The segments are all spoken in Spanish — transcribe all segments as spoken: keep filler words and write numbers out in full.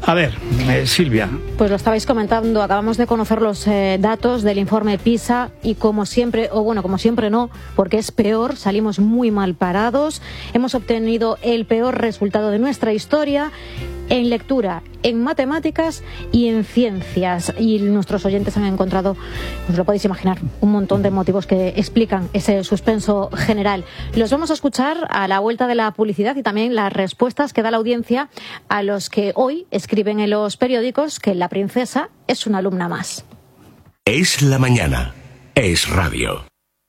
A ver, eh, Silvia. Pues lo estabais comentando, acabamos de conocer los eh, datos del informe PISA y como siempre, o bueno, como siempre no, porque es peor, salimos muy mal parados, hemos obtenido el peor resultado de nuestra historia en lectura, en matemáticas y en ciencias. Y nuestros oyentes han encontrado, os lo podéis imaginar, un montón de motivos que explican ese suspenso general. Los vamos a escuchar a la vuelta de la publicidad y también las respuestas que da la audiencia a los que hoy escriben en los periódicos que la princesa es una alumna más. Es la mañana. Es radio.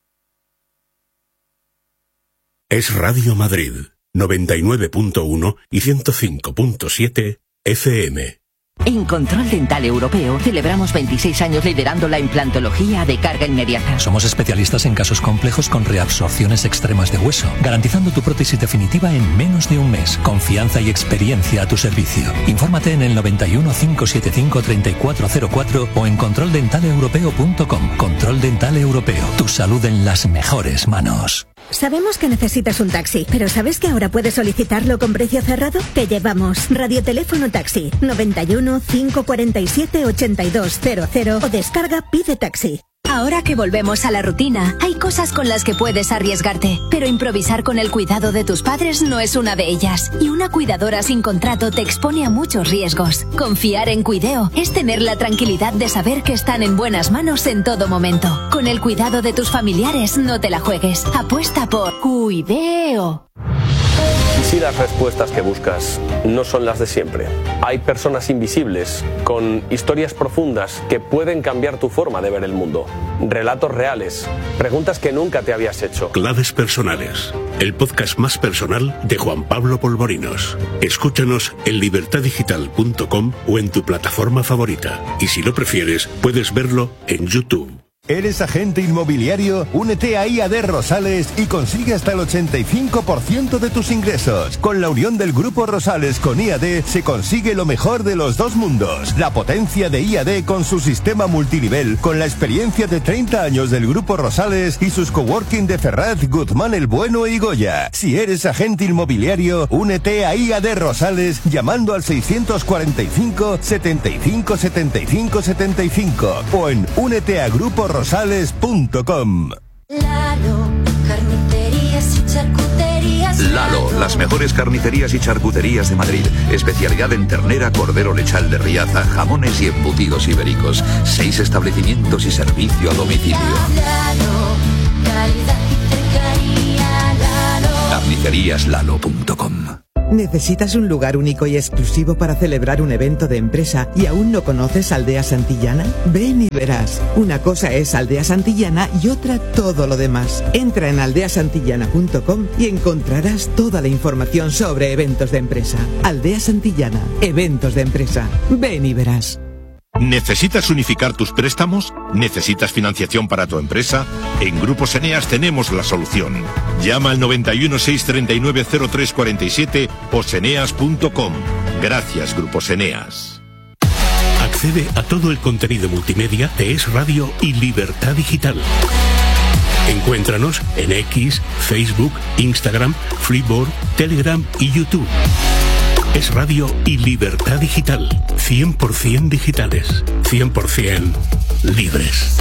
Es Radio Madrid. noventa y nueve punto uno y ciento cinco punto siete F M. En Control Dental Europeo celebramos veintiséis años liderando la implantología de carga inmediata. Somos especialistas en casos complejos con reabsorciones extremas de hueso, garantizando tu prótesis definitiva en menos de un mes. Confianza y experiencia a tu servicio. Infórmate en el noventa y uno, cinco setenta y cinco, treinta y cuatro cero cuatro o en control dental europeo punto com. Control Dental Europeo. Tu salud en las mejores manos. Sabemos que necesitas un taxi, pero ¿sabes que ahora puedes solicitarlo con precio cerrado? Te llevamos Radioteléfono Taxi noventa y uno, cinco cuarenta y siete, ochenta y dos cero cero o descarga Pide Taxi. Ahora que volvemos a la rutina, hay cosas con las que puedes arriesgarte, pero improvisar con el cuidado de tus padres no es una de ellas. Y una cuidadora sin contrato te expone a muchos riesgos. Confiar en Cuideo es tener la tranquilidad de saber que están en buenas manos en todo momento. Con el cuidado de tus familiares no te la juegues. Apuesta por Cuideo. ¿Y si las respuestas que buscas no son las de siempre? Hay personas invisibles, con historias profundas que pueden cambiar tu forma de ver el mundo. Relatos reales, preguntas que nunca te habías hecho. Claves personales, el podcast más personal de Juan Pablo Polvorinos. Escúchanos en libertad digital punto com o en tu plataforma favorita. Y si lo prefieres, puedes verlo en YouTube. ¿Eres agente inmobiliario? Únete a I A D Rosales y consigue hasta el ochenta y cinco por ciento de tus ingresos. Con la unión del Grupo Rosales con I A D se consigue lo mejor de los dos mundos. La potencia de I A D con su sistema multinivel, con la experiencia de treinta años del Grupo Rosales y sus coworking de Ferraz, Guzmán el Bueno y Goya. Si eres agente inmobiliario, únete a I A D Rosales llamando al seiscientos cuarenta y cinco, setenta y cinco, setenta y cinco, setenta y cinco o en únete a Grupo Rosales. Rosales punto com. Lalo, carnicerías y charcuterías. Lalo, las mejores carnicerías y charcuterías de Madrid. Especialidad en ternera, cordero lechal de Riaza, jamones y embutidos ibéricos. Seis establecimientos y servicio a domicilio. Lalo, calidad y cercanía. Lalo. carnicerías lalo punto com. ¿Necesitas un lugar único y exclusivo para celebrar un evento de empresa y aún no conoces Aldea Santillana? Ven y verás. Una cosa es Aldea Santillana y otra todo lo demás. Entra en aldea santillana punto com y encontrarás toda la información sobre eventos de empresa. Aldea Santillana, eventos de empresa. Ven y verás. ¿Necesitas unificar tus préstamos? ¿Necesitas financiación para tu empresa? En Grupos Eneas tenemos la solución. Llama al noventa y uno, seiscientos treinta y nueve, cero tres cuarenta y siete o seneas punto com. Gracias, Grupos Eneas. Accede a todo el contenido multimedia de Es Radio y Libertad Digital. Encuéntranos en X, Facebook, Instagram, Freeboard, Telegram y YouTube. Es Radio y Libertad Digital. cien por ciento digitales. cien por ciento libres.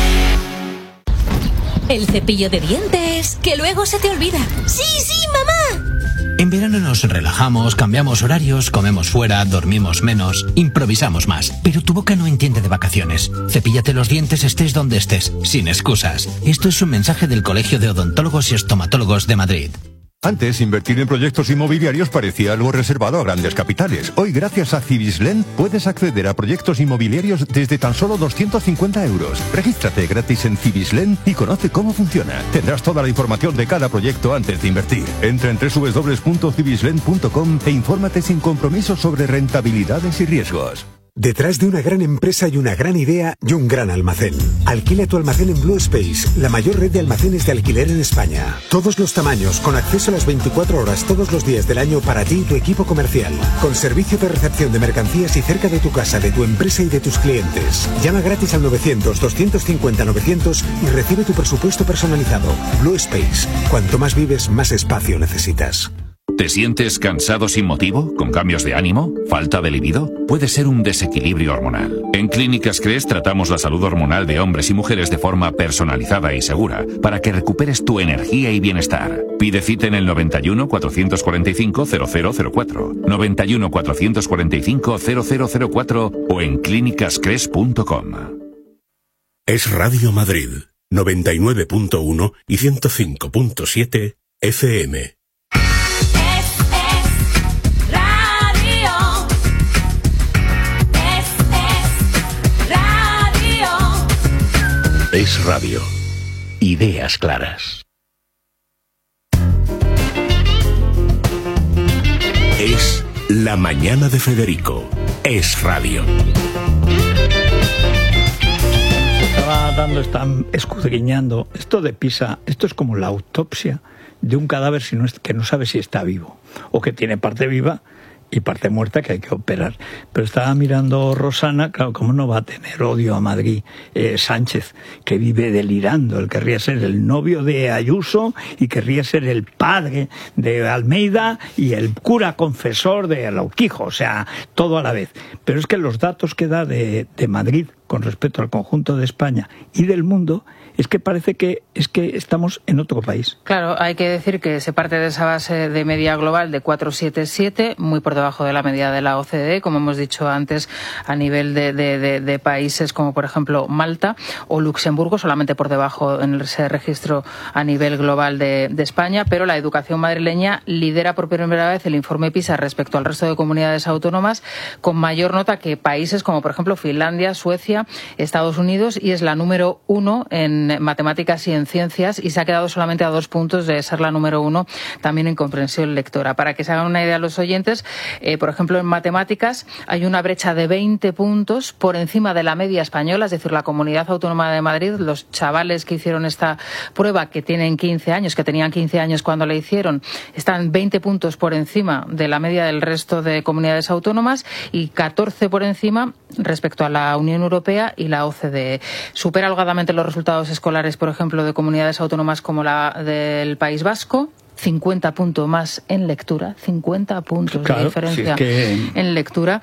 El cepillo de dientes, que luego se te olvida. ¡Sí, sí, mamá! En verano nos relajamos, cambiamos horarios, comemos fuera, dormimos menos, improvisamos más. Pero tu boca no entiende de vacaciones. Cepíllate los dientes estés donde estés, sin excusas. Esto es un mensaje del Colegio de Odontólogos y Estomatólogos de Madrid. Antes, invertir en proyectos inmobiliarios parecía algo reservado a grandes capitales. Hoy, gracias a Cibislen, puedes acceder a proyectos inmobiliarios desde tan solo doscientos cincuenta euros. Regístrate gratis en Cibislen y conoce cómo funciona. Tendrás toda la información de cada proyecto antes de invertir. Entra en doble u doble u doble u punto cibislen punto com e infórmate sin compromiso sobre rentabilidades y riesgos. Detrás de una gran empresa hay una gran idea y un gran almacén. Alquila tu almacén en Blue Space, la mayor red de almacenes de alquiler en España. Todos los tamaños, con acceso a las veinticuatro horas todos los días del año para ti y tu equipo comercial. Con servicio de recepción de mercancías y cerca de tu casa, de tu empresa y de tus clientes. Llama gratis al novecientos, doscientos cincuenta, novecientos y recibe tu presupuesto personalizado. Blue Space. Cuanto más vives, más espacio necesitas. ¿Te sientes cansado sin motivo? ¿Con cambios de ánimo? ¿Falta de libido? Puede ser un desequilibrio hormonal. En Clínicas Cres tratamos la salud hormonal de hombres y mujeres de forma personalizada y segura para que recuperes tu energía y bienestar. Pide cita en el noventa y uno, cuatrocientos cuarenta y cinco, cero cero cero cuatro, noventa y uno, cuatrocientos cuarenta y cinco, cero cero cero cuatro o en clínicas cres punto com. Es Radio Madrid, noventa y nueve punto uno y ciento cinco punto siete F M. Es radio. Ideas claras. Es La Mañana de Federico. Es radio. Estaba dando, están escudriñando. Esto de Pisa, esto es como la autopsia de un cadáver si no es, que no sabe si está vivo o que tiene parte viva y parte muerta que hay que operar. Pero estaba mirando Rosana, claro, ¿cómo no va a tener odio a Madrid eh, Sánchez, que vive delirando? Él querría ser el novio de Ayuso y querría ser el padre de Almeida y el cura confesor de Alauquijo, o sea, todo a la vez. Pero es que los datos que da de, de Madrid con respecto al conjunto de España y del mundo, es que parece que es que estamos en otro país. Claro, hay que decir que se parte de esa base de media global de cuatro coma setenta y siete, muy por debajo de la media de la O C D E, como hemos dicho antes, a nivel de, de, de, de países como por ejemplo Malta o Luxemburgo, solamente por debajo en ese registro a nivel global de, de España, pero la educación madrileña lidera por primera vez el informe PISA respecto al resto de comunidades autónomas, con mayor nota que países como por ejemplo Finlandia, Suecia, Estados Unidos, y es la número uno en matemáticas y en ciencias, y se ha quedado solamente a dos puntos de ser la número uno también en comprensión lectora. Para que se hagan una idea los oyentes, eh, por ejemplo, en matemáticas hay una brecha de veinte puntos por encima de la media española, es decir, la Comunidad Autónoma de Madrid, los chavales que hicieron esta prueba, que tienen quince años, que tenían quince años cuando la hicieron, están veinte puntos por encima de la media del resto de comunidades autónomas y catorce por encima respecto a la Unión Europea y la O C D E. Supera holgadamente los resultados escolares, por ejemplo, de comunidades autónomas como la del País Vasco, cincuenta puntos más en lectura, cincuenta puntos claro, de diferencia si es que... en lectura.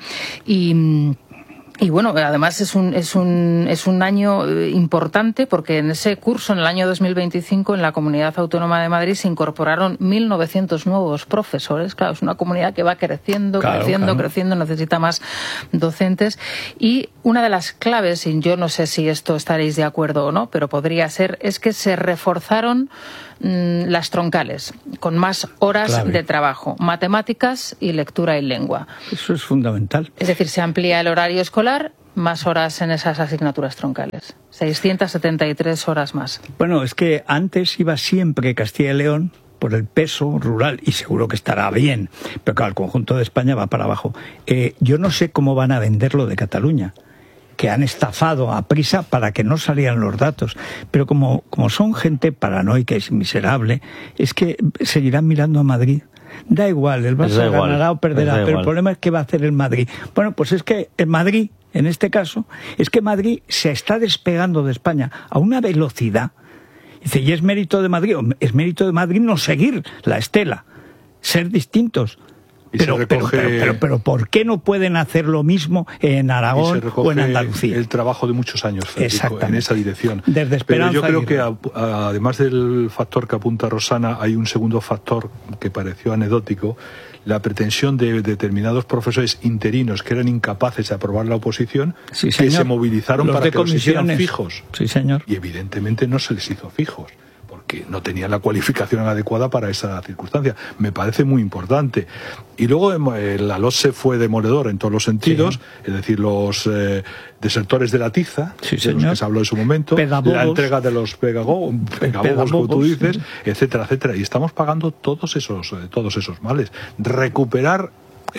Y... Y bueno, además es un, es un, es un año importante porque en ese curso, en el año dos mil veinticinco, en la Comunidad Autónoma de Madrid se incorporaron mil novecientos nuevos profesores. Claro, es una comunidad que va creciendo, claro, creciendo, claro. creciendo, necesita más docentes. Y una de las claves, y yo no sé si esto estaréis de acuerdo o no, pero podría ser, es que se reforzaron mmm, las troncales, con más horas clave. de trabajo, matemáticas y lectura y lengua. Eso es fundamental. Es decir, se amplía el horario escolar, más horas en esas asignaturas troncales. seiscientas setenta y tres horas más. Bueno, es que antes iba siempre Castilla y León por el peso rural, y seguro que estará bien, pero claro, el conjunto de España va para abajo. Eh, yo no sé cómo van a vender lo de Cataluña, que han estafado a prisa para que no salieran los datos. Pero como, como son gente paranoica y miserable, es que seguirán mirando a Madrid. Da igual, el Barça ganará o perderá, pero igual. El problema es qué va a hacer el Madrid. Bueno, pues es que el Madrid, en este caso, es que Madrid se está despegando de España a una velocidad. Dice, ¿y es mérito de Madrid? Es mérito de Madrid no seguir la estela, ser distintos. Pero, pero, pero, pero, pero ¿por qué no pueden hacer lo mismo en Aragón o en Andalucía? El trabajo de muchos años, Federico, en esa dirección. Desde Esperanza. Pero yo creo que a, a, además del factor que apunta Rosana, hay un segundo factor que pareció anecdótico: la pretensión de determinados profesores interinos que eran incapaces de aprobar la oposición, sí, que señor. se movilizaron los para que los hicieran fijos. Sí, señor. Y evidentemente no se les hizo fijos, que no tenían la cualificación adecuada para esa circunstancia. Me parece muy importante. Y luego la LOSE fue demoledor en todos los sentidos, sí. Es decir, los eh, desertores de la tiza, sí, de los que se habló en su momento, pedagogos. La entrega de los pedagogos, pedagogos como tú dices, sí. etcétera, etcétera. Y estamos pagando todos esos, eh, todos esos males. Recuperar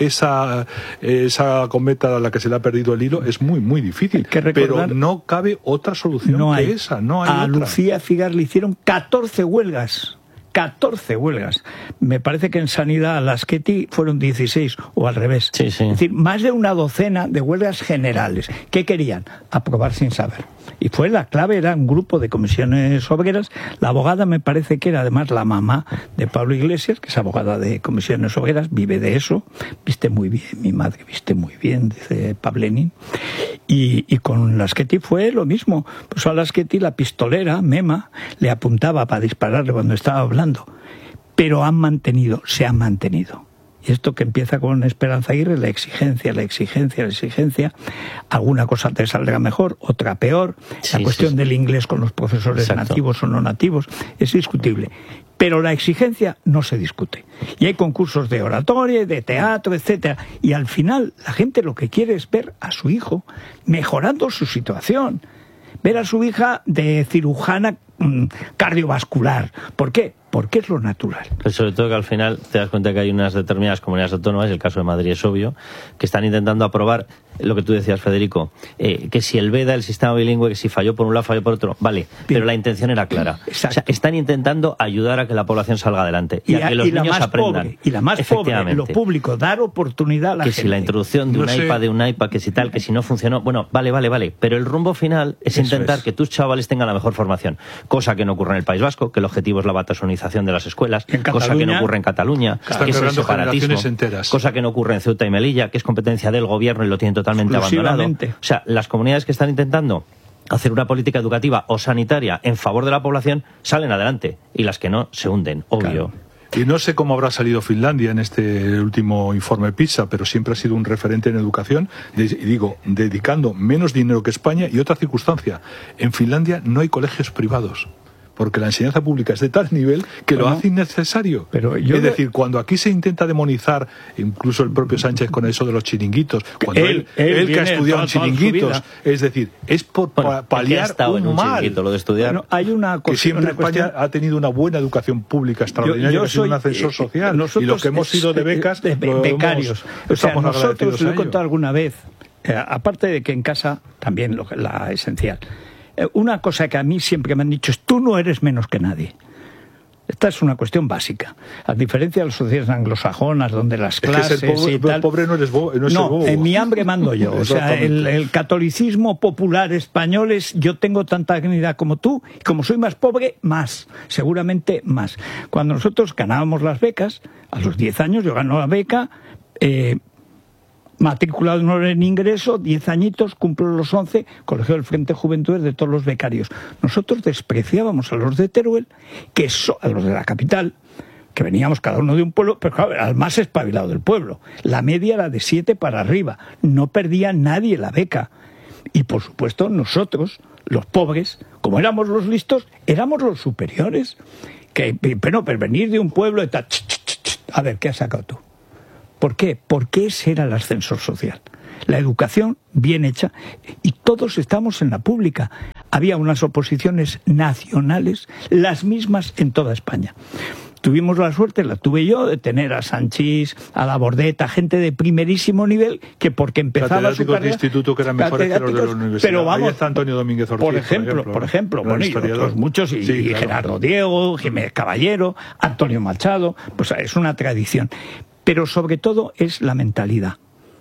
esa esa cometa a la que se le ha perdido el hilo es muy muy difícil, pero no cabe otra solución no que hay. esa, no hay a otra. Lucía Figar le hicieron catorce huelgas catorce huelgas. Me parece que en Sanidad las Ketty fueron dieciséis o al revés. Sí, sí. Es decir, más de una docena de huelgas generales. ¿Qué querían? Aprobar sin saber. Y fue la clave, era un grupo de comisiones obreras. La abogada me parece que era además la mamá de Pablo Iglesias, que es abogada de comisiones obreras, vive de eso, viste muy bien, mi madre viste muy bien, dice Pablenin. Y, y con las Ketty fue lo mismo. Pues a las Ketty la pistolera, Mema, le apuntaba para dispararle cuando estaba hablando. Pero han mantenido, se han mantenido. Y esto que empieza con Esperanza Aguirre, la exigencia, la exigencia, la exigencia, alguna cosa te saldrá mejor, otra peor. Sí, la cuestión sí, sí. del inglés con los profesores Exacto. nativos o no nativos es discutible. Pero la exigencia no se discute. Y hay concursos de oratoria, de teatro, etcétera. Y al final la gente lo que quiere es ver a su hijo mejorando su situación. Ver a su hija de cirujana mmm, cardiovascular. ¿Por qué? Porque es lo natural. Pero sobre todo que al final te das cuenta que hay unas determinadas comunidades autónomas, y el caso de Madrid es obvio, que están intentando aprobar lo que tú decías, Federico, eh, que si el VEDA, el sistema bilingüe, que si falló por un lado, falló por otro, vale, Bien. pero la intención era clara. Exacto. O sea, están intentando ayudar a que la población salga adelante y, y a que los y niños aprendan. Pobre, y la más pobre, lo público, dar oportunidad a la que gente. Si la introducción de no un sé. iPad, de un iPad, que si tal, que si no funcionó, bueno, vale, vale, vale, pero el rumbo final es Eso intentar es. que tus chavales tengan la mejor formación, cosa que no ocurre en el País Vasco, que el objetivo es la batasonización de las escuelas, cosa que no ocurre en Cataluña, Están que es el separatismo, cosa que no ocurre en Ceuta y Melilla, que es competencia del gobierno y lo tienen totalmente abandonado. O sea, las comunidades que están intentando hacer una política educativa o sanitaria en favor de la población salen adelante, y las que no se hunden, obvio. Claro. Y no sé cómo habrá salido Finlandia en este último informe PISA, pero siempre ha sido un referente en educación, y digo, dedicando menos dinero que España. Y otra circunstancia, en Finlandia no hay colegios privados, porque la enseñanza pública es de tal nivel que bueno, lo hace innecesario. Pero yo es decir, cuando aquí se intenta demonizar, incluso el propio Sánchez con eso de los chiringuitos, cuando él, él, él, él que ha estudiado en chiringuitos, es decir, es por bueno, paliar un, un mal. Lo de estudiar. Bueno, hay una cosa, que siempre una España cuestión... ha tenido una buena educación pública extraordinaria, yo, yo que ha sido un ascensor social. Nosotros, y lo que hemos sido de becas, de, de, becarios. Hemos, o sea, nosotros, lo he contado alguna vez, eh, aparte de que en casa también lo, la esencial. Una cosa que a mí siempre me han dicho es: tú no eres menos que nadie. Esta es una cuestión básica. A diferencia de las sociedades anglosajonas, donde las clases es que pobre, y tal... pobre no eres bo, no, es no bobo. En mi hambre mando yo. O sea, el, el catolicismo popular español es: yo tengo tanta dignidad como tú, y como soy más pobre, más. Seguramente más. Cuando nosotros ganábamos las becas, a los diez años yo gano la beca... Eh, matriculado en honor en ingreso, diez añitos, cumplo los once, Colegio del Frente Juventudes de todos los becarios. Nosotros despreciábamos a los de Teruel, que so, a los de la capital, que veníamos cada uno de un pueblo, pero claro, al más espabilado del pueblo. La media era de siete para arriba, no perdía nadie la beca. Y por supuesto nosotros, los pobres, como éramos los listos, éramos los superiores. Que, pero, pero venir de un pueblo y tal, ch, ch, ch, ch, a ver, ¿qué has sacado tú? ¿Por qué? Porque ese era el ascensor social. La educación bien hecha, y todos estamos en la pública. Había unas oposiciones nacionales, las mismas en toda España. Tuvimos la suerte, la tuve yo, de tener a Sanchís, a la Bordeta, gente de primerísimo nivel, que porque empezaba su carrera... de instituto que eran mejores que los de la universidad. Pero vamos, ahí está Antonio Domínguez Ortiz, por ejemplo, por ejemplo, por ejemplo bueno, y otros muchos, y, sí, y claro. Gerardo Diego, Jiménez Caballero, Antonio Machado, pues es una tradición. Pero sobre todo es la mentalidad.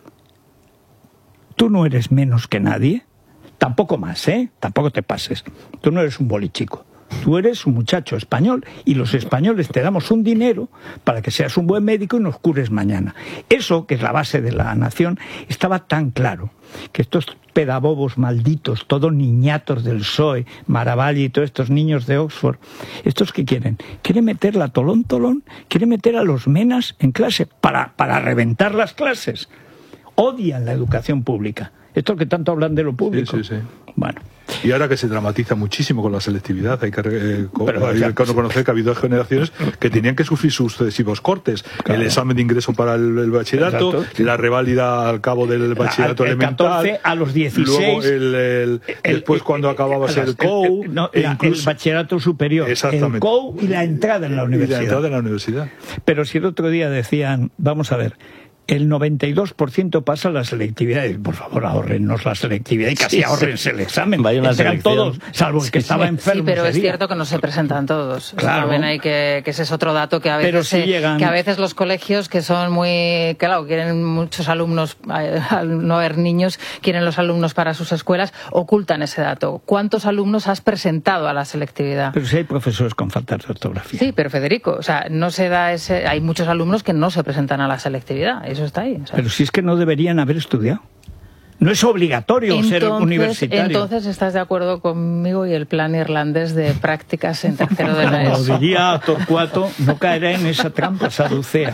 Tú no eres menos que nadie, tampoco más, ¿eh? Tampoco te pases. Tú no eres un bolichico. Tú eres un muchacho español, y los españoles te damos un dinero para que seas un buen médico y nos cures mañana. Eso, que es la base de la nación, estaba tan claro que estos pedagogos malditos, todos niñatos del P S O E, Maravalli y todos estos niños de Oxford, ¿estos qué quieren? Quieren meter la tolón tolón, quieren meter a los menas en clase para, para reventar las clases. Odian la educación pública. Esto que tanto hablan de lo público. Sí, sí, sí. Bueno. Y ahora que se dramatiza muchísimo con la selectividad, hay que eh, Pero, hay que reconocer que ha habido generaciones que tenían que sufrir sucesivos cortes. Claro. El examen de ingreso para el, el bachillerato, Exacto. la reválida al cabo del bachillerato el elemental, catorce a los dieciséis, luego el, el, el, después el, cuando acababas el, el C O U, el, no, e incluso, el bachillerato superior, el C O U y la entrada en la universidad. Y la entrada en la universidad. Pero si el otro día decían, vamos a ver, el noventa y dos por ciento pasa la selectividad. Y, por favor, ahorrennos la selectividad y casi sí, ahorrense sí. el examen. Vaya una Entran todos, salvo el que sí, estaba sí. enfermo. Sí, pero es día. cierto que no se presentan todos. Claro. También hay que, que ese es otro dato que a veces, Pero si se, llegan... que a veces los colegios que son muy, claro, quieren muchos alumnos, al no haber niños, quieren los alumnos para sus escuelas, ocultan ese dato. ¿Cuántos alumnos has presentado a la selectividad? Pero si hay profesores con faltas de ortografía. Sí, pero Federico, o sea, no se da ese, hay muchos alumnos que no se presentan a la selectividad, eso está ahí. O sea. Pero si es que no deberían haber estudiado. No es obligatorio entonces, ser universitario. Entonces, ¿estás de acuerdo conmigo y el plan irlandés de prácticas en tercero de la ESO? Como diría Torcuato, no caerá en esa trampa, Saducea.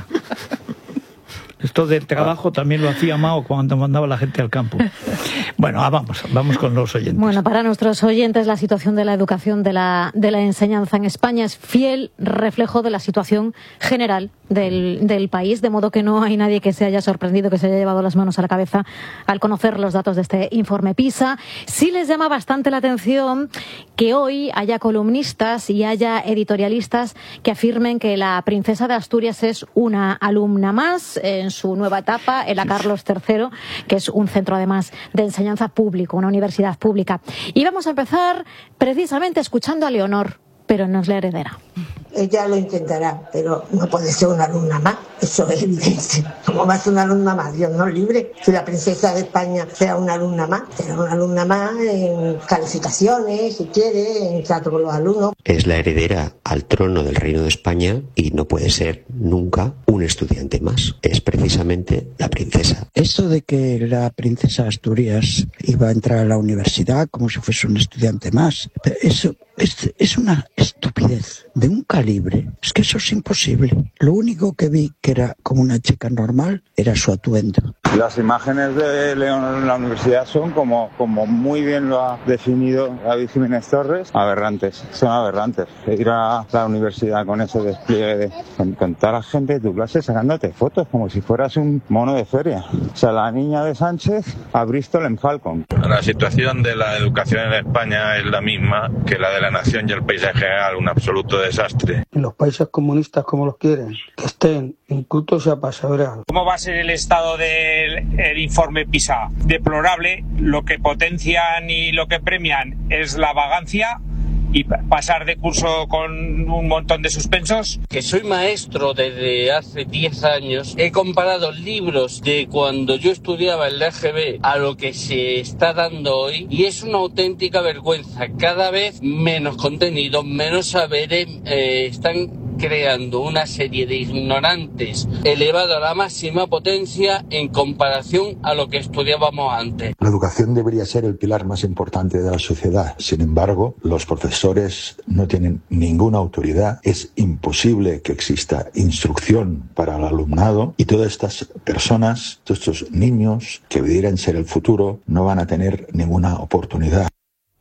Esto del trabajo también lo hacía Mao cuando mandaba a la gente al campo. Bueno, ah, vamos, vamos con los oyentes. Bueno, para nuestros oyentes la situación de la educación, de la, de la enseñanza en España es fiel reflejo de la situación general del, del país, de modo que no hay nadie que se haya sorprendido, que se haya llevado las manos a la cabeza al conocer los datos de este informe PISA. Sí les llama bastante la atención que hoy haya columnistas y haya editorialistas que afirmen que la princesa de Asturias es una alumna más en su nueva etapa en la Carlos tercero, que es un centro además de enseñanza público, una universidad pública. Y vamos a empezar precisamente escuchando a Leonor, pero no es la heredera. Ella lo intentará, pero no puede ser una alumna más, eso es evidente. ¿Cómo va a ser una alumna más? Dios nos libre. Si la princesa de España sea una alumna más, será una alumna más en calificaciones, si quiere, en trato con los alumnos. Es la heredera al trono del Reino de España y no puede ser nunca un estudiante más. Es precisamente la princesa. Esto de que la princesa de Asturias iba a entrar a la universidad como si fuese un estudiante más, eso es, es una estupidez de un calibre. Es que eso es imposible. Lo único que vi que era como una chica normal era su atuendo. Las imágenes de Leonor en la universidad son como, como muy bien lo ha definido David Jiménez Torres, aberrantes, son aberrantes. Ir a la universidad con ese despliegue de, con, con toda la gente de tu clase sacándote fotos como si fueras un mono de feria. O sea, la niña de Sánchez a Bristol en Falcon. La situación de la educación en España es la misma que la de la nación y el país en general, un absoluto desastre. En los países comunistas como los quieren, que estén incultos a pasaveral. ¿Cómo va a ser el estado del el informe PISA? Deplorable. Lo que potencian y lo que premian es la vagancia y pasar de curso con un montón de suspensos. Que soy maestro desde hace diez años. He comparado libros de cuando yo estudiaba en la E G B a lo que se está dando hoy y es una auténtica vergüenza. Cada vez menos contenido, menos saberes, eh, están creando una serie de ignorantes elevado a la máxima potencia en comparación a lo que estudiábamos antes. La educación debería ser el pilar más importante de la sociedad. Sin embargo, los profesores no tienen ninguna autoridad. Es imposible que exista instrucción para el alumnado y todas estas personas, todos estos niños que debieran ser el futuro, no van a tener ninguna oportunidad.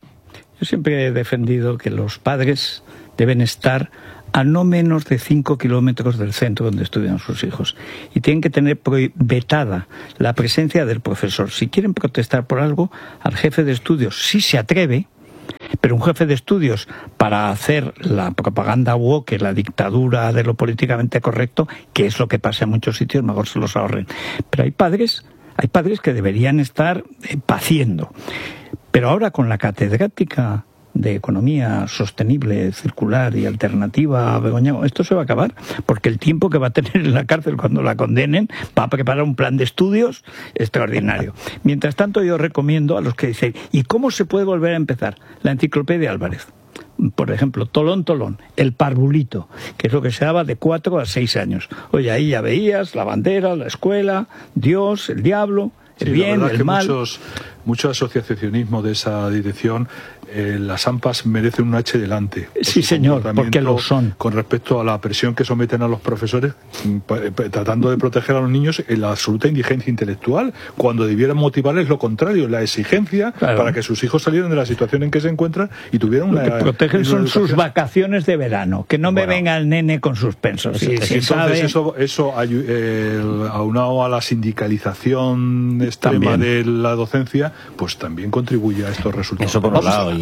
Yo siempre he defendido que los padres deben estar a no menos de cinco kilómetros del centro donde estudian sus hijos. Y tienen que tener vetada la presencia del profesor. Si quieren protestar por algo, al jefe de estudios, si se atreve, pero un jefe de estudios para hacer la propaganda woke, la dictadura de lo políticamente correcto, que es lo que pasa en muchos sitios, mejor se los ahorren. Pero hay padres, hay padres que deberían estar eh, paciendo. Pero ahora con la catedrática de economía sostenible, circular y alternativa a Begoña, esto se va a acabar, porque el tiempo que va a tener en la cárcel cuando la condenen va a preparar un plan de estudios extraordinario. Mientras tanto, yo recomiendo a los que dicen, ¿y cómo se puede volver a empezar? La Enciclopedia Álvarez. Por ejemplo, Tolón, Tolón, el parvulito, que es lo que se daba de cuatro a seis años. Oye, ahí ya veías la bandera, la escuela, Dios, el diablo, el sí, bien, el el mal. Muchos, mucho asociacionismo de esa dirección, eh, las AMPAs merecen un H delante. Sí, señor, porque lo son. Con respecto a la presión que someten a los profesores, tratando de proteger a los niños en la absoluta indigencia intelectual, cuando debieran motivarles lo contrario, la exigencia, claro, para que sus hijos salieran de la situación en que se encuentran y tuvieran una... Lo que protegen una son educación. Sus vacaciones de verano, que no bueno, me venga el nene con suspensos. Sí, entonces sí, sabe... eso, eso eh, aunado a la sindicalización extrema también de la docencia, pues también contribuye a estos resultados. Eso por un lado. Y,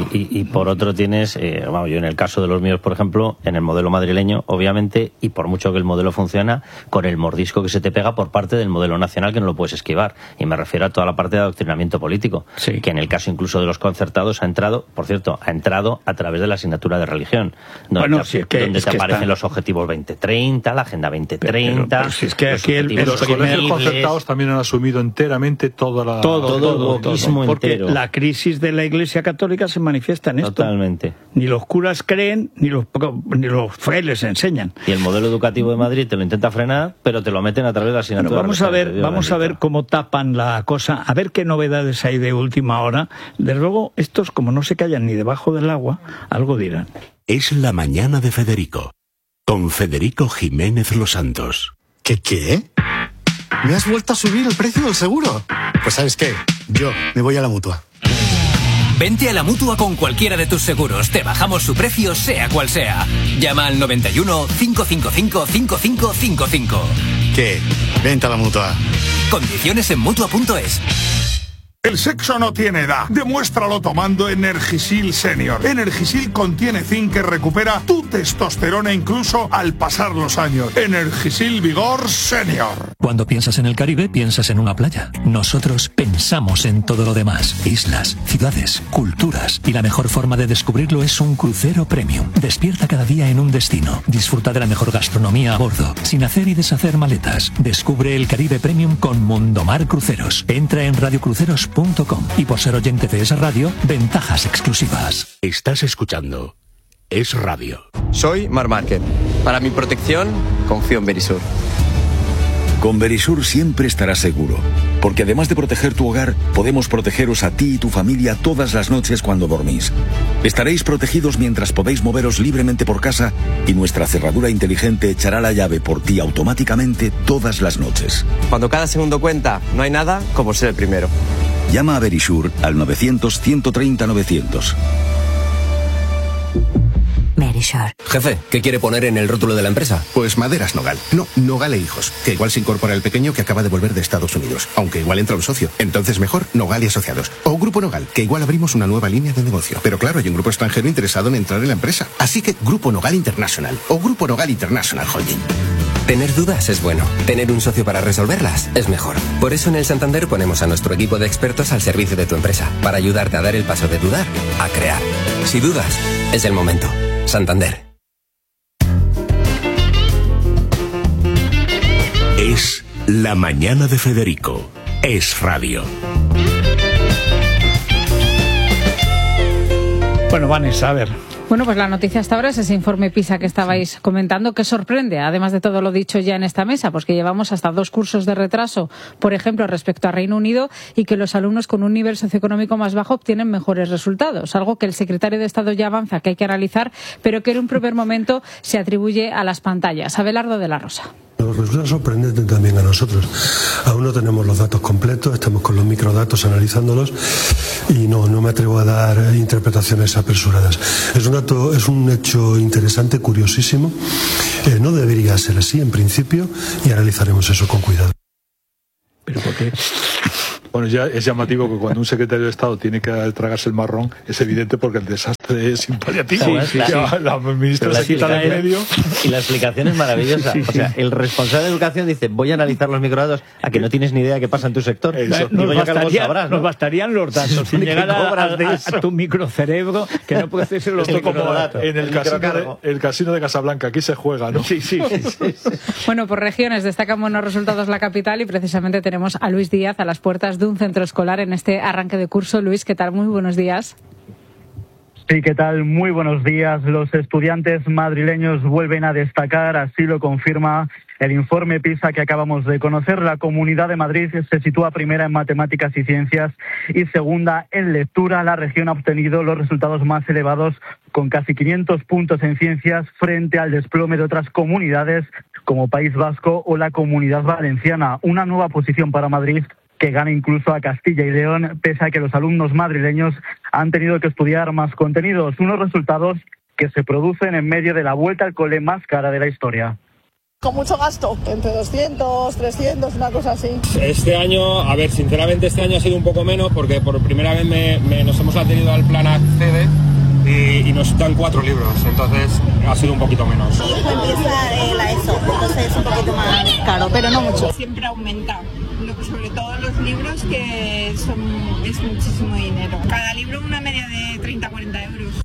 y, y por otro tienes, eh, vamos, yo en el caso de los míos, por ejemplo, en el modelo madrileño, obviamente, y por mucho que el modelo funciona, con el mordisco que se te pega por parte del modelo nacional que no lo puedes esquivar. Y me refiero a toda la parte de adoctrinamiento político, sí. que en el caso incluso de los concertados ha entrado, por cierto, ha entrado a través de la asignatura de religión, donde, bueno, te, si es que, donde es te que aparecen está... los objetivos veinte treinta, la agenda veinte treinta. Pero, pero si es que aquí el, los colegios concertados también han asumido enteramente toda la... Todo, todo, todo, todo porque entero. La crisis de la Iglesia Católica se manifiesta en esto. Totalmente. Ni los curas creen, ni los, ni los frailes enseñan. Y el modelo educativo de Madrid te lo intenta frenar, pero te lo meten a través de la asignatura. Bueno, vamos a ver, Dios vamos bendito. a ver cómo tapan la cosa, a ver qué novedades hay de última hora. Desde luego, estos, como no se callan ni debajo del agua, algo dirán. Es la mañana de Federico, con Federico Jiménez Los Santos. ¿Qué qué? ¿Me has vuelto a subir el precio del seguro? Pues ¿sabes qué? Yo me voy a la Mutua. Vente a la Mutua con cualquiera de tus seguros. Te bajamos su precio, sea cual sea. Llama al noventa y uno, cinco cinco cinco, cinco cinco cinco cinco. ¿Qué? Vente a la Mutua. Condiciones en Mutua punto es. El sexo no tiene edad. Demuéstralo tomando Energisil Senior. Energisil contiene zinc que recupera tu testosterona incluso al pasar los años. Energisil Vigor Senior. Cuando piensas en el Caribe, piensas en una playa. Nosotros pensamos en todo lo demás. Islas, ciudades, culturas. Y la mejor forma de descubrirlo es un crucero premium. Despierta cada día en un destino. Disfruta de la mejor gastronomía a bordo, sin hacer y deshacer maletas. Descubre el Caribe Premium con Mundomar Cruceros. Entra en radio cruceros punto com y por ser oyente de esa radio, ventajas exclusivas. Estás escuchando Es Radio. Soy Mar Márquez. Para mi protección, confío en Verisur. Con Verisur siempre estarás seguro, porque además de proteger tu hogar, podemos protegeros a ti y tu familia todas las noches cuando dormís. Estaréis protegidos mientras podéis moveros libremente por casa y nuestra cerradura inteligente echará la llave por ti automáticamente todas las noches. Cuando cada segundo cuenta, no hay nada como ser el primero. Llama a Verisur al novecientos, ciento treinta, novecientos. Verisur. Jefe, ¿qué quiere poner en el rótulo de la empresa? Pues Maderas Nogal. No, Nogal e Hijos. Que igual se incorpora el pequeño que acaba de volver de Estados Unidos. Aunque igual entra un socio. Entonces mejor Nogal y Asociados. O Grupo Nogal, que igual abrimos una nueva línea de negocio. Pero claro, hay un grupo extranjero interesado en entrar en la empresa. Así que Grupo Nogal International. O Grupo Nogal International Holding. Tener dudas es bueno. Tener un socio para resolverlas es mejor. Por eso en el Santander ponemos a nuestro equipo de expertos al servicio de tu empresa. Para ayudarte a dar el paso de dudar a crear. Si dudas, es el momento. Santander. Es la mañana de Federico. Es Radio. Bueno, Vanessa, a ver. Bueno, pues la noticia hasta ahora es ese informe PISA que estabais comentando, que sorprende, además de todo lo dicho ya en esta mesa, pues que llevamos hasta dos cursos de retraso, por ejemplo, respecto a Reino Unido, y que los alumnos con un nivel socioeconómico más bajo obtienen mejores resultados, algo que el secretario de Estado ya avanza que hay que analizar, pero que en un primer momento se atribuye a las pantallas. Abelardo de la Rosa. Los resultados sorprendentes también a nosotros. Aún no tenemos los datos completos, estamos con los microdatos analizándolos y no, no me atrevo a dar interpretaciones apresuradas. Es un dato, es un hecho interesante, curiosísimo. Eh, no debería ser así en principio y analizaremos eso con cuidado. ¿Pero por qué? Bueno, ya es llamativo que cuando un secretario de Estado tiene que tragarse el marrón, es evidente porque el desastre es impaliativo. Sí, sí, sí. La, la ministra se quita de en medio. Y la explicación es maravillosa. Sí, sí. O sea, el responsable de educación dice, voy a analizar los microdatos, a que no tienes ni idea de qué pasa en tu sector. Eso. Nos, Digo, bastaría, sabrás, ¿no? Nos bastarían los datos. Sin llegar a, a, a tu microcerebro, que no puede ser los microdatos. En el, el, casino de, el casino de Casablanca, aquí se juega, ¿no? Sí, sí, sí, sí, sí. Bueno, por regiones destacan buenos resultados la capital y precisamente tenemos a Luis Díaz a las puertas de un centro escolar en este arranque de curso. Luis, ¿qué tal? Muy buenos días. Sí, ¿qué tal? Muy buenos días. Los estudiantes madrileños vuelven a destacar, así lo confirma el informe PISA que acabamos de conocer. La Comunidad de Madrid se sitúa primera en matemáticas y ciencias y segunda en lectura. La región ha obtenido los resultados más elevados, con casi quinientos puntos en ciencias, frente al desplome de otras comunidades como País Vasco o la Comunidad Valenciana. Una nueva posición para Madrid, que gana incluso a Castilla y León, pese a que los alumnos madrileños han tenido que estudiar más contenidos. Unos resultados que se producen en medio de la vuelta al cole más cara de la historia. Con mucho gasto, entre doscientos, trescientos, una cosa así. Este año, a ver, sinceramente este año ha sido un poco menos porque por primera vez me, me, nos hemos adherido al plan Accede y, y nos dan cuatro libros, entonces ha sido un poquito menos. Mi hijo empieza eh, la ESO, entonces es un poquito más caro, pero no mucho. Siempre aumenta, sobre todo los libros, que son, es muchísimo dinero. Cada libro una media de treinta a cuarenta euros.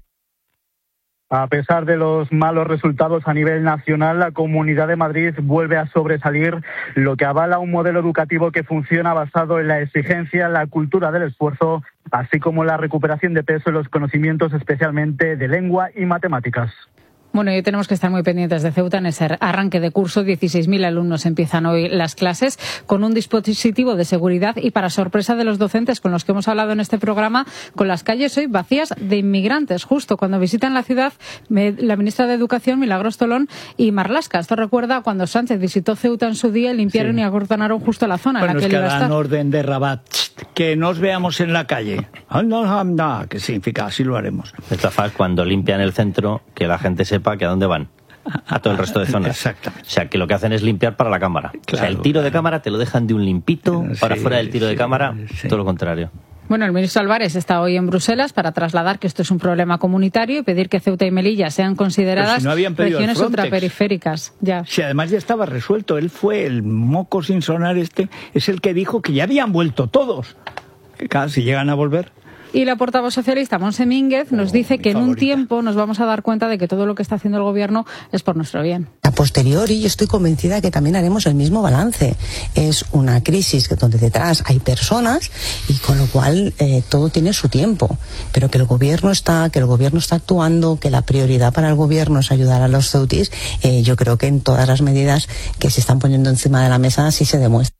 A pesar de los malos resultados a nivel nacional, la Comunidad de Madrid vuelve a sobresalir, lo que avala un modelo educativo que funciona basado en la exigencia, la cultura del esfuerzo, así como la recuperación de peso en los conocimientos, especialmente de lengua y matemáticas. Bueno, y tenemos que estar muy pendientes de Ceuta en ese arranque de curso. dieciséis mil alumnos empiezan hoy las clases con un dispositivo de seguridad y, para sorpresa de los docentes con los que hemos hablado en este programa, con las calles hoy vacías de inmigrantes. Justo cuando visitan la ciudad la ministra de Educación, Milagros Tolón, y Marlaska. Esto recuerda cuando Sánchez visitó Ceuta en su día y limpiaron sí. y acordonaron justo la zona bueno, en la que, es que él iba a estar. dan orden de Rabat, que nos veamos en la calle. ¿Qué significa? Así lo haremos. Esta fase, cuando limpian el centro, que la gente sepa que a dónde van, a todo el resto de zonas. Exactamente. O sea, que lo que hacen es limpiar para la cámara. Claro, o sea, el tiro claro. de cámara te lo dejan de un limpito, sí, para fuera del tiro sí, de cámara, sí. todo lo contrario. Bueno, el ministro Álvarez está hoy en Bruselas para trasladar que esto es un problema comunitario y pedir que Ceuta y Melilla sean consideradas si no regiones ultraperiféricas. Ya. Si además ya estaba resuelto, él fue el moco sin sonar este, es el que dijo que ya habían vuelto todos. Que casi llegan a volver. Y la portavoz socialista, Montse Mínguez, nos dice oh, que en favorita. un tiempo nos vamos a dar cuenta de que todo lo que está haciendo el gobierno es por nuestro bien. A posteriori, yo estoy convencida que también haremos el mismo balance. Es una crisis donde detrás hay personas y con lo cual eh, todo tiene su tiempo. Pero que el gobierno está, que el gobierno está actuando, que la prioridad para el gobierno es ayudar a los ceutis, eh, yo creo que en todas las medidas que se están poniendo encima de la mesa así se demuestra.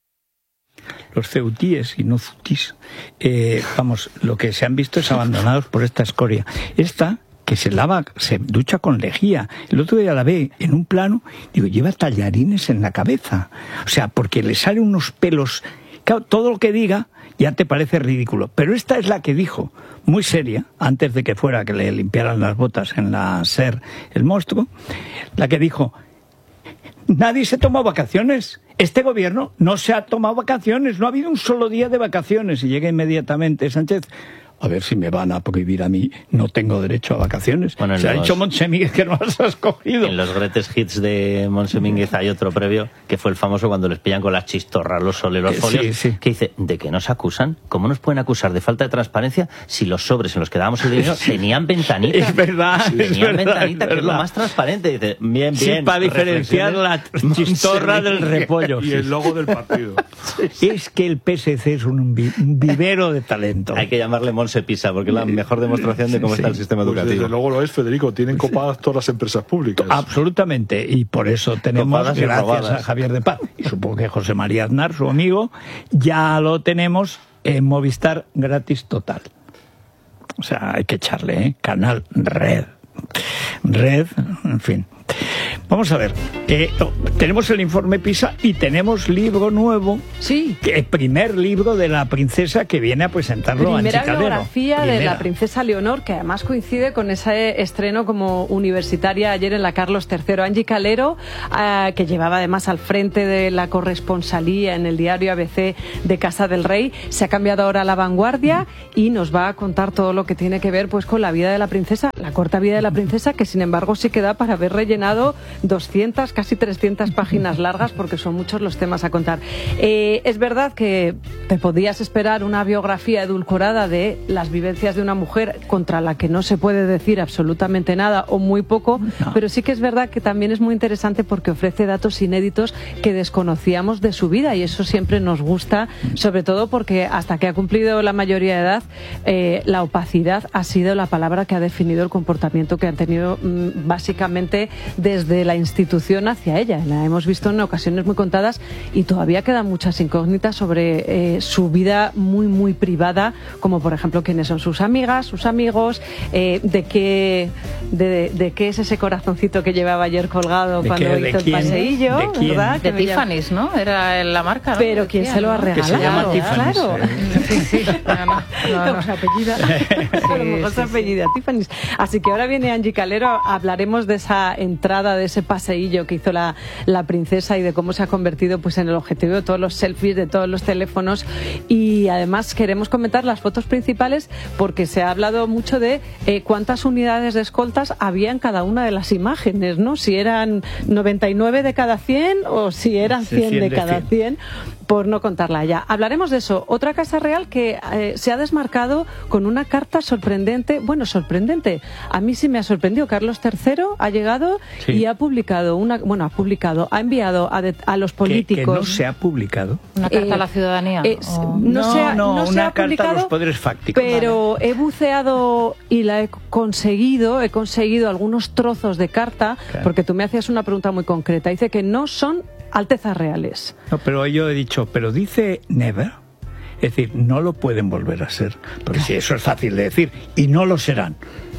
Los ceutíes y no ceutis, eh, vamos, lo que se han visto es abandonados por esta escoria. Esta, que se lava, se ducha con lejía. El otro día la ve en un plano, digo, lleva tallarines en la cabeza. O sea, porque le salen unos pelos. Claro, todo lo que diga ya te parece ridículo. Pero esta es la que dijo, muy seria, antes de que fuera que le limpiaran las botas en la SER el monstruo, la que dijo, nadie se tomó vacaciones. Este gobierno no se ha tomado vacaciones, no ha habido un solo día de vacaciones. Y llega inmediatamente Sánchez, a ver si me van a prohibir a mí, no tengo derecho a vacaciones. Bueno, se los, ha dicho Montse Mínguez que no las has cogido. En los greatest hits de Montse Mínguez hay otro previo, que fue el famoso cuando les pillan con las chistorras, los soleros folios, sí, sí. que dice, ¿de qué nos acusan? ¿Cómo nos pueden acusar de falta de transparencia si los sobres en los que dábamos el dinero tenían ventanita? Es verdad, sí, es tenían verdad, ventanita, es que es lo más transparente. Dice, bien, sí, bien. para diferenciar la chistorra del repollo. Y el logo del partido. Es que el P S C es un, vi un vivero de talento. Hay que llamarle Montse Pisa, porque la mejor demostración de cómo sí, está el sistema pues educativo. Desde luego lo es, Federico. Tienen copadas todas las empresas públicas. Absolutamente. Y por eso tenemos, gracias robadas. a Javier de Paz, y supongo que José María Aznar, su amigo, ya lo tenemos en Movistar gratis total. O sea, hay que echarle, ¿eh? Canal Red. Red, en fin. Vamos a ver, eh, tenemos el informe PISA y tenemos libro nuevo. Sí. El primer libro de la princesa que viene a presentarlo a Primera biografía de la princesa Leonor, que además coincide con ese estreno como universitaria ayer en la Carlos tercero. Angie Calero, eh, que llevaba además al frente de la corresponsalía en el diario A B C de Casa del Rey, se ha cambiado ahora a La Vanguardia y nos va a contar todo lo que tiene que ver pues con la vida de la princesa, la corta vida de la princesa, que sin embargo sí queda para haber rellenado doscientas, casi trescientas páginas largas, porque son muchos los temas a contar. Eh, es verdad que te podías esperar una biografía edulcorada de las vivencias de una mujer contra la que no se puede decir absolutamente nada o muy poco, no. pero sí que es verdad que también es muy interesante porque ofrece datos inéditos que desconocíamos de su vida, y eso siempre nos gusta, sobre todo porque hasta que ha cumplido la mayoría de edad, eh, la opacidad ha sido la palabra que ha definido el comportamiento que han tenido mmm, básicamente desde la institución hacia ella. La hemos visto en ocasiones muy contadas y todavía quedan muchas incógnitas sobre su vida muy, muy privada, como por ejemplo quiénes son sus amigas, sus amigos, eh, de qué de, de qué es ese corazoncito que llevaba ayer colgado cuando qué, hizo el quién, paseillo, de ¿verdad? De Tiffany's, ¿no? Era la marca, ¿no? Pero ¿quién se lo ha regalado? Que se llama Tiffany's. Claro. Sí, sí. No, no, no, no. Se apellida, a lo mejor se apellida Tiffany's. Así que ahora viene Angie Calero, hablaremos de esa entrada, de ese paseillo que hizo la, la princesa y de cómo se ha convertido pues en el objetivo de todos los selfies, de todos los teléfonos, y además queremos comentar las fotos principales porque se ha hablado mucho de eh, cuántas unidades de escoltas había en cada una de las imágenes, ¿no? Si eran noventa y nueve de cada cien o si eran cien de cada cien, por no contarla ya. Hablaremos de eso. Otra casa real que eh, se ha desmarcado con una carta sorprendente, bueno, sorprendente, a mí sí me ha sorprendido. Carlos tercero ha llegado sí. y ha publicado una, bueno, ha publicado, ha enviado a, de, a los políticos. Que, que no se ha publicado. Una carta eh, a la ciudadanía. Eh, oh. No, no, se ha, no, no una se ha carta publicado, a los poderes fácticos. Pero vale. he buceado y la he conseguido, he conseguido algunos trozos de carta, claro. porque tú me hacías una pregunta muy concreta. Dice que no son altezas reales. No, pero yo he dicho, pero dice never, es decir, no lo pueden volver a ser, porque si eso es fácil de decir, y no lo serán.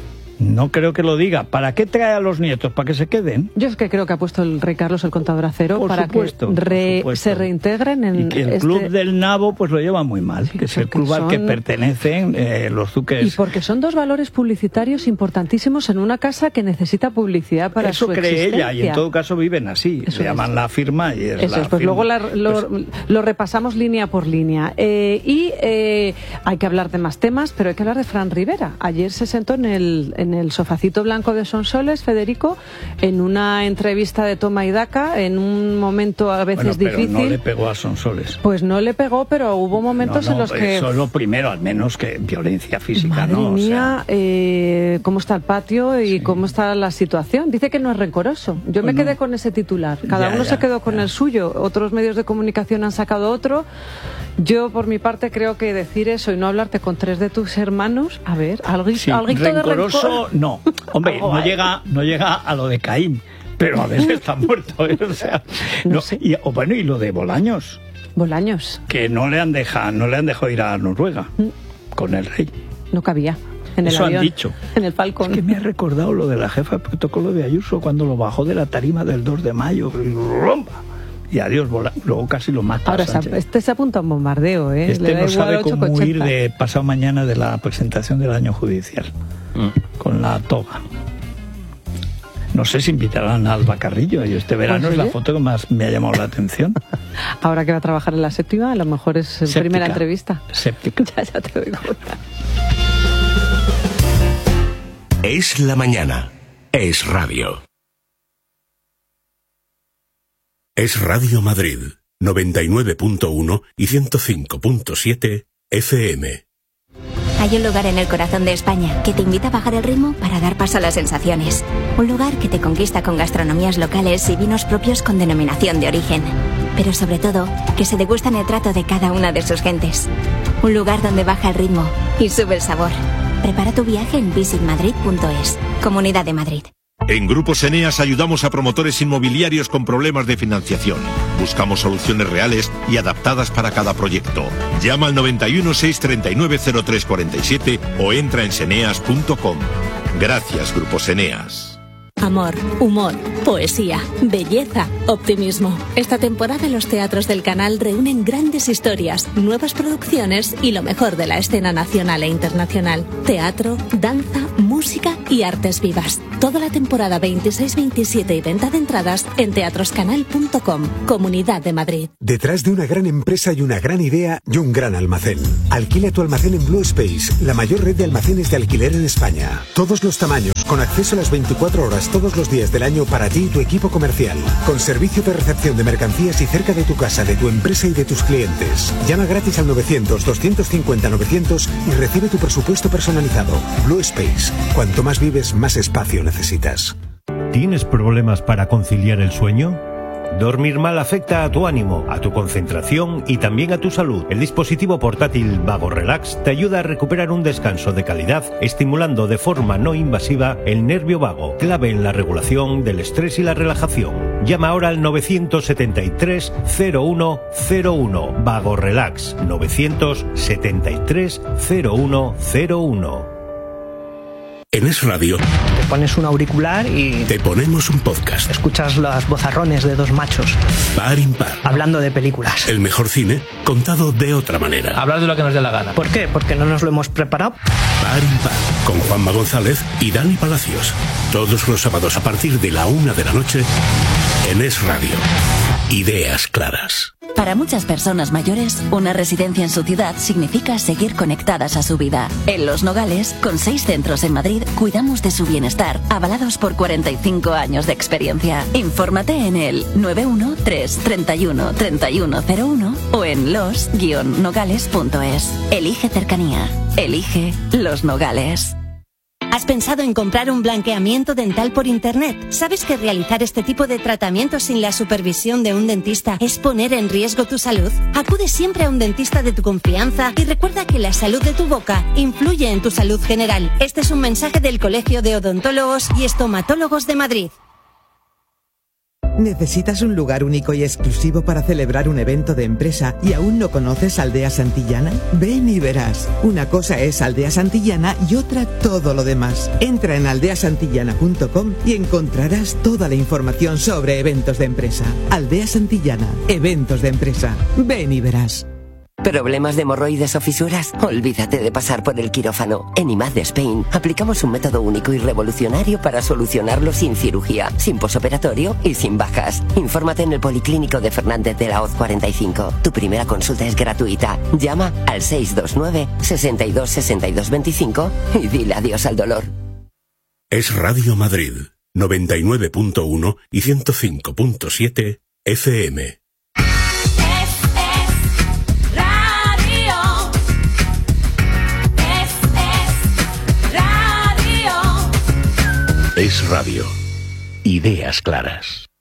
No creo que lo diga. ¿Para qué trae a los nietos? ¿Para que se queden? Yo es que creo que ha puesto el rey Carlos el contador a cero por para supuesto, que re, supuesto. se reintegren en y que el este... club del nabo pues lo lleva muy mal, sí, que es el club son... al que pertenecen eh, los duques. Y porque son dos valores publicitarios importantísimos en una casa que necesita publicidad para eso su cree existencia. ella, y en todo caso viven así. Eso se es. llaman la firma y es eso la es, pues firma. luego la, lo, pues... lo repasamos línea por línea. Eh, y eh, hay que hablar de más temas, pero hay que hablar de Fran Rivera. Ayer se sentó en el, en el sofacito blanco de Sonsoles, Federico, en una entrevista de toma y daca, en un momento a veces bueno, pero difícil. No le pegó a Sonsoles. Pues no le pegó, pero hubo momentos no, no, en los que... Eso es lo primero, al menos que violencia física, Madre ¿no? mía, o sea... eh, cómo está el patio y sí. cómo está la situación. Dice que no es rencoroso. Yo bueno, me quedé con ese titular. Cada ya, uno ya, se quedó con ya. el suyo. Otros medios de comunicación han sacado otro. Yo, por mi parte, creo que decir eso y no hablarte con tres de tus hermanos, a ver, algo, sí, algo rencoroso, de rencor. no. Hombre, no llega, no llega a lo de Caín, pero a veces está muerto, ¿eh? O sea, no, no sé. Y, o bueno, y lo de Bolaños. Bolaños. Que no le han dejado, no le han dejado ir a Noruega mm. con el rey. No cabía. En el Eso avión, han dicho. En el Falcon. Es que me ha recordado lo de la jefa de protocolo de Ayuso cuando lo bajó de la tarima del dos de mayo. Y ¡romba! Y adiós, luego casi lo mata. Ahora, se, este se apunta a un bombardeo, ¿eh? Este no sabe cómo ir de pasado mañana de la presentación del año judicial, mm. con la toga. No sé si invitarán a Alba Carrillo, y este verano pues, es la foto que más me ha llamado la atención. Ahora que va a trabajar en la séptima, a lo mejor es su primera entrevista. Séptica. ya, ya te doy cuenta. Es la mañana. Es radio. Es Radio Madrid, noventa y nueve punto uno y ciento cinco punto siete F M. Hay un lugar en el corazón de España que te invita a bajar el ritmo para dar paso a las sensaciones. Un lugar que te conquista con gastronomías locales y vinos propios con denominación de origen. Pero sobre todo, que se degustan el trato de cada una de sus gentes. Un lugar donde baja el ritmo y sube el sabor. Prepara tu viaje en visit madrid punto es. Comunidad de Madrid. En Grupos Eneas ayudamos a promotores inmobiliarios con problemas de financiación. Buscamos soluciones reales y adaptadas para cada proyecto. Llama al noventa y uno, seiscientos treinta y nueve, cero tres cuarenta y siete o entra en seneas punto com. Gracias, Grupos Eneas. Amor, humor, poesía, belleza, optimismo. Esta temporada los teatros del canal reúnen grandes historias, nuevas producciones y lo mejor de la escena nacional e internacional. Teatro, danza, música y artes vivas. Toda la temporada veintiséis veintisiete y venta de entradas en teatroscanal punto com, Comunidad de Madrid. Detrás de una gran empresa y una gran idea y un gran almacén. Alquila tu almacén en Blue Space, la mayor red de almacenes de alquiler en España. Todos los tamaños, con acceso a las veinticuatro horas todos los días del año para ti y tu equipo comercial. Con servicio de recepción de mercancías y cerca de tu casa, de tu empresa y de tus clientes. Llama gratis al novecientos, doscientos cincuenta, novecientos y recibe tu presupuesto personalizado. Blue Space. Cuanto más vives, más espacio necesitas. ¿Tienes problemas para conciliar el sueño? Dormir mal afecta a tu ánimo, a tu concentración y también a tu salud. El dispositivo portátil Vago Relax te ayuda a recuperar un descanso de calidad, estimulando de forma no invasiva el nervio vago, clave en la regulación del estrés y la relajación. Llama ahora al novecientos setenta y tres cero uno cero uno. Vago Relax, novecientos setenta y tres cero uno cero uno. En Es Radio te pones un auricular y te ponemos un podcast. Escuchas los vozarrones de dos machos par impar hablando de películas. El mejor cine contado de otra manera. Hablar de lo que nos dé la gana. ¿Por qué? Porque no nos lo hemos preparado. Par impar con Juanma González y Dani Palacios. Todos los sábados a partir de la una de la noche en Es Radio. Ideas claras. Para muchas personas mayores, una residencia en su ciudad significa seguir conectadas a su vida. En Los Nogales, con seis centros en Madrid, cuidamos de su bienestar, avalados por cuarenta y cinco años de experiencia. Infórmate en el nueve uno tres, treinta y uno, treinta y uno cero uno o en los guion nogales punto es. Elige cercanía. Elige Los Nogales. ¿Has pensado en comprar un blanqueamiento dental por internet? ¿Sabes que realizar este tipo de tratamientos sin la supervisión de un dentista es poner en riesgo tu salud? Acude siempre a un dentista de tu confianza y recuerda que la salud de tu boca influye en tu salud general. Este es un mensaje del Colegio de Odontólogos y Estomatólogos de Madrid. ¿Necesitas un lugar único y exclusivo para celebrar un evento de empresa y aún no conoces Aldea Santillana? Ven y verás. Una cosa es Aldea Santillana y otra todo lo demás. Entra en aldea santillana punto com y encontrarás toda la información sobre eventos de empresa. Aldea Santillana, eventos de empresa. Ven y verás. ¿Problemas de hemorroides o fisuras? Olvídate de pasar por el quirófano. En I M A D de Spain aplicamos un método único y revolucionario para solucionarlo sin cirugía, sin posoperatorio y sin bajas. Infórmate en el Policlínico de Fernández de la Hoz cuarenta y cinco. Tu primera consulta es gratuita. Llama al seis dos nueve, sesenta y dos, sesenta y dos veinticinco y dile adiós al dolor. Es Radio Madrid, noventa y nueve punto uno y ciento cinco punto siete F M. Es Radio. Ideas claras.